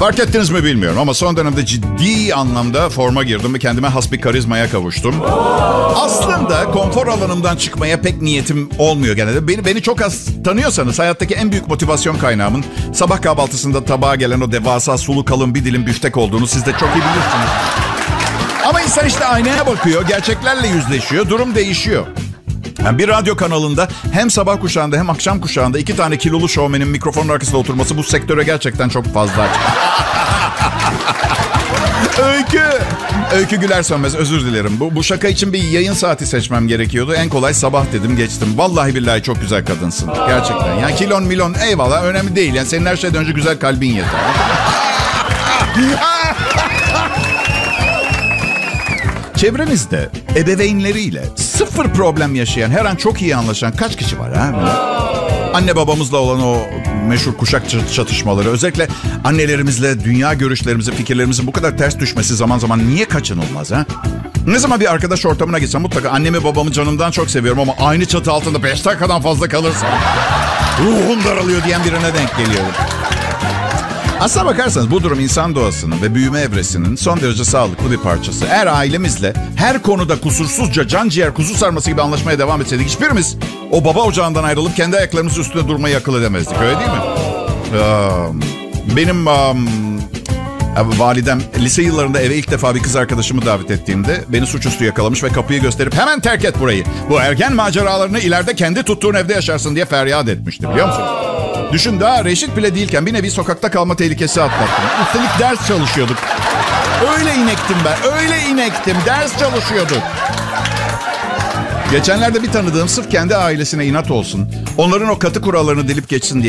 Fark ettiniz mi bilmiyorum ama son dönemde ciddi anlamda forma girdim ve kendime has bir karizmaya kavuştum. Aslında konfor alanımdan çıkmaya pek niyetim olmuyor genelde. Beni çok az tanıyorsanız hayattaki en büyük motivasyon kaynağımın sabah kahvaltısında tabağa gelen o devasa sulu kalın bir dilim büftek olduğunu siz de çok iyi bilirsiniz. Ama insan işte aynaya bakıyor, gerçeklerle yüzleşiyor, durum değişiyor. Yani bir radyo kanalında hem sabah kuşağında hem akşam kuşağında 2 tane kilolu şovmenin mikrofonun arkasında oturması bu sektöre gerçekten çok fazla. Öykü Güler Sönmez, özür dilerim. Bu şaka için bir yayın saati seçmem gerekiyordu. En kolay sabah dedim, geçtim. Vallahi billahi çok güzel kadınsın. Gerçekten. Yani kilon milon eyvallah önemli değil. Yani senin her şeyden önce güzel kalbin yeter. Çevrenizde ebeveynleriyle sıfır problem yaşayan, her an çok iyi anlaşan kaç kişi var ha? Anne babamızla olan o meşhur kuşak çatışmaları, özellikle annelerimizle dünya görüşlerimizin, fikirlerimizin bu kadar ters düşmesi zaman zaman niye kaçınılmaz ha? Ne zaman bir arkadaş ortamına gitsem mutlaka annemi babamı canımdan çok seviyorum ama aynı çatı altında 5 dakikadan fazla kalırsam ruhum daralıyor diyen birine denk geliyorum. Aslına bakarsanız bu durum insan doğasının ve büyüme evresinin son derece sağlıklı bir parçası. Eğer ailemizle her konuda kusursuzca can ciğer kuzu sarması gibi anlaşmaya devam etseydik hiçbirimiz o baba ocağından ayrılıp kendi ayaklarımızın üstünde durmayı akıl edemezdik, öyle değil mi? Benim validem lise yıllarında eve ilk defa bir kız arkadaşımı davet ettiğimde beni suçüstü yakalamış ve kapıyı gösterip hemen terk et burayı. Bu ergen maceralarını ileride kendi tuttuğun evde yaşarsın diye feryat etmişti, biliyor musunuz? Düşün, daha reşit bile değilken bir nevi sokakta kalma tehlikesi atlattım. Üstelik ders çalışıyorduk. Öyle inektim ben. Öyle inektim. Ders çalışıyorduk. Geçenlerde bir tanıdığım sırf kendi ailesine inat olsun, onların o katı kurallarını delip geçsin diye